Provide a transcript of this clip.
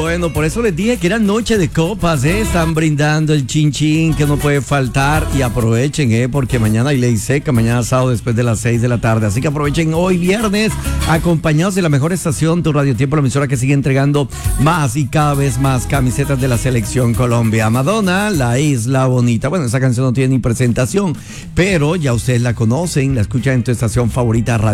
Bueno, por eso les dije que era noche de copas, ¿eh? Están brindando el chin chin que no puede faltar y aprovechen, porque mañana hay ley seca, mañana sábado después de las 6 de la tarde. Así que aprovechen hoy viernes, acompañados de la mejor estación, Tu Radio Tiempo, la emisora que sigue entregando más y cada vez más camisetas de la Selección Colombia. Madonna, La Isla Bonita. Bueno, esa canción no tiene ni presentación, pero ya ustedes la conocen, la escuchan en tu estación favorita, Radio